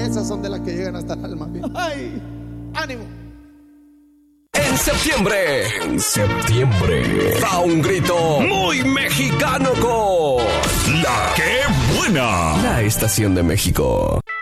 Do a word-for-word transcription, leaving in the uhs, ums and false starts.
Esas son de las que llegan hasta el alma. ¡Ay! ¡Ánimo! En septiembre, en septiembre, da un grito muy mexicano con La Que Buena, la estación de México.